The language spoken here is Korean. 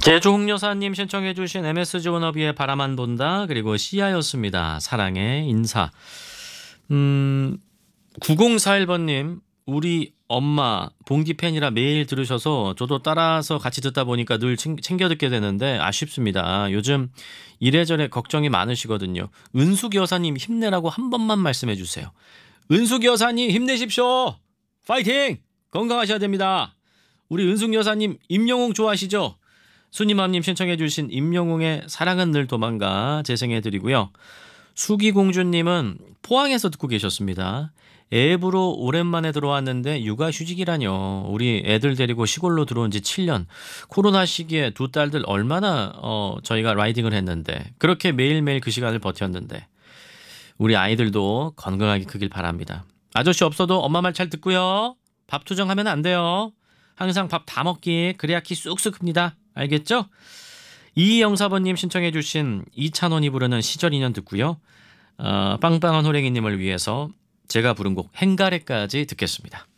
제주홍 여사님 신청해 주신 MSG 워너비의 바라만 본다 그리고 시아였습니다. 사랑의 인사. 9041번님 우리 엄마 봉디 팬이라 매일 들으셔서 저도 따라서 같이 듣다 보니까 늘 챙겨 듣게 되는데 아쉽습니다. 요즘 이래저래 걱정이 많으시거든요. 은숙 여사님 힘내라고 한 번만 말씀해 주세요. 은숙 여사님 힘내십시오. 파이팅! 건강하셔야 됩니다. 우리 은숙 여사님 임영웅 좋아하시죠? 순이맘님 신청해 주신 임영웅의 사랑은 늘 도망가 재생해드리고요. 수기공주님은 포항에서 듣고 계셨습니다. 앱으로 오랜만에 들어왔는데 육아휴직이라뇨. 우리 애들 데리고 시골로 들어온 지 7년. 코로나 시기에 두 딸들 얼마나 저희가 라이딩을 했는데 그렇게 매일매일 그 시간을 버텼는데 우리 아이들도 건강하게 크길 바랍니다. 아저씨 없어도 엄마 말 잘 듣고요. 밥 투정하면 안 돼요. 항상 밥 다 먹기 그래야 키 쑥쑥 큽니다. 알겠죠? 이영사번님 신청해 주신 이찬원이 부르는 시절 인연 듣고요. 빵빵한 호랭이님을 위해서 제가 부른 곡 행가래까지 듣겠습니다.